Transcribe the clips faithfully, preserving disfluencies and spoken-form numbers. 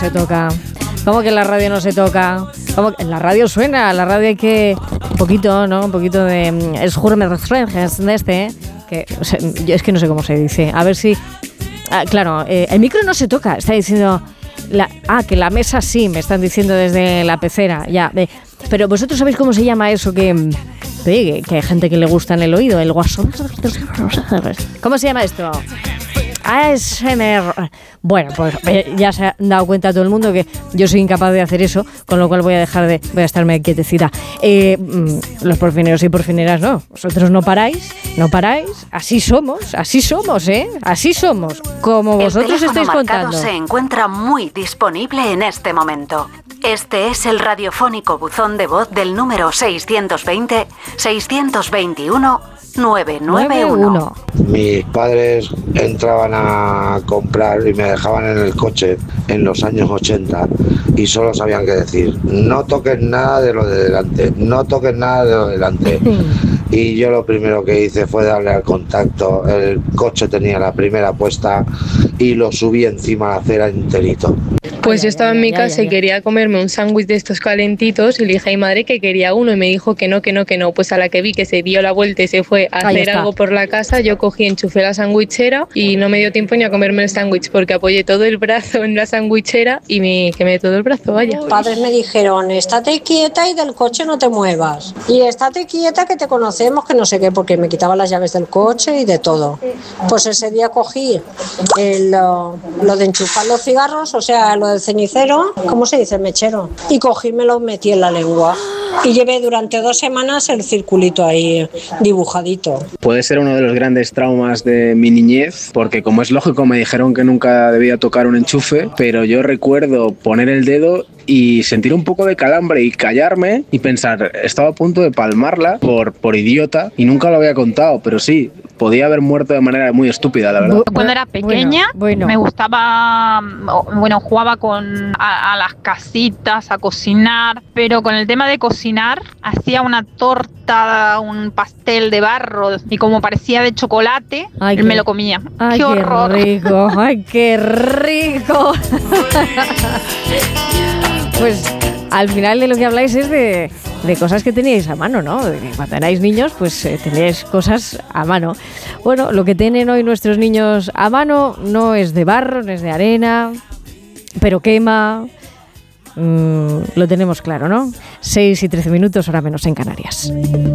Se toca. ¿Cómo que en la radio no se toca? ¿Cómo que en la radio suena? En la radio hay que... Un poquito, ¿no? Un poquito de... Es de este, ¿eh? Que, o sea, yo es que no sé cómo se dice. A ver si... Ah, claro, eh, el micro no se toca. Está diciendo... La, ah, que la mesa sí, me están diciendo desde la pecera. Ya. Eh, pero vosotros sabéis cómo se llama eso que... Que, que hay gente que le gusta en el oído. El guasón. ¿Cómo se llama esto? A S M R. Bueno, pues ya se ha dado cuenta todo el mundo que yo soy incapaz de hacer eso, con lo cual voy a dejar de, voy a estarme quietecita. Eh, los porfineros y porfineras no, vosotros no paráis, no paráis, así somos, así somos, ¿eh? Así somos, como vosotros estáis contando. El teléfono marcado se encuentra muy disponible en este momento. Este es el radiofónico buzón de voz del número seiscientos veinte, seiscientos veintiuno, nueve nueve uno. Mis padres entraban a comprar y me dejaban en el coche en los años ochenta y solo sabían qué decir: no toques nada de lo de delante, no toques nada de lo de delante. Y yo lo primero que hice fue darle al contacto. El coche tenía la primera puesta y lo subí encima de la acera enterito. Pues yo estaba en mi casa y quería comerme un sándwich de estos calentitos y le dije a mi madre que quería uno y me dijo que no, que no, que no. Pues a la que vi que se dio la vuelta y se fue a hacer algo por la casa, yo cogí, enchufé la sandwichera y no me dio tiempo ni a comerme el sándwich porque apoyé todo el brazo en la sandwichera y me quemé todo el brazo, vaya. Los padres me dijeron: estate quieta y del coche no te muevas. Y estate quieta que te conocemos, que no sé qué, porque me quitaban las llaves del coche y de todo. Pues ese día cogí el, lo, lo de enchufar los cigarros, o sea, lo del cenicero, ¿cómo se dice? Mechero. Y cogí y me lo metí en la lengua. Y llevé durante dos semanas el circulito ahí dibujadito. Puede ser uno de los grandes traumas de mi niñez, porque como es lógico me dijeron que nunca debía tocar un enchufe, pero yo recuerdo poner el dedo y sentir un poco de calambre y callarme y pensar, estaba a punto de palmarla por, por idiota y nunca lo había contado, pero sí, podía haber muerto de manera muy estúpida, la verdad. Cuando era pequeña bueno, bueno. me gustaba, bueno, jugaba con a, a las casitas, a cocinar, pero con el tema de cocinar hacía una torta, un pastel de barro y como parecía de chocolate, ay, él qué, me lo comía. Ay, ¡Qué horror! ¡Qué rico! ¡Ay, qué rico! Pues al final de lo que habláis es de, de cosas que teníais a mano, ¿no? De que cuando erais niños, pues eh, teníais cosas a mano. Bueno, lo que tienen hoy nuestros niños a mano no es de barro, no es de arena, pero quema. Mm, lo tenemos claro, ¿no? seis y trece minutos, hora menos en Canarias.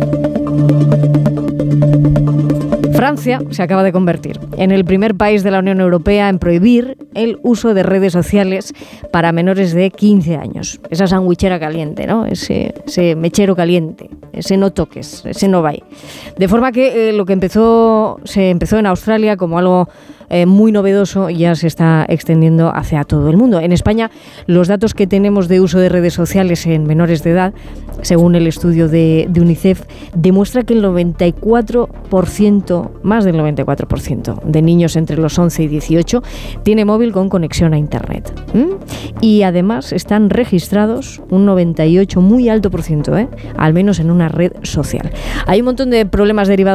Francia se acaba de convertir en el primer país de la Unión Europea en prohibir el uso de redes sociales para menores de quince años. Esa sandwichera caliente, ¿no? Ese, ese mechero caliente, ese no toques, ese no vai. De forma que eh, lo que empezó se empezó en Australia como algo eh, muy novedoso y ya se está extendiendo hacia todo el mundo. En España, los datos que tenemos de uso de redes sociales en menores de edad, según el estudio de, de UNICEF, demuestra que el noventa y cuatro por ciento, más del noventa y cuatro por ciento de niños entre los once y dieciocho tiene móvil con conexión a Internet. ¿Mm? Y además están registrados un noventa y ocho, muy alto por ciento, ¿eh? Al menos en una red social. Hay un montón de problemas derivados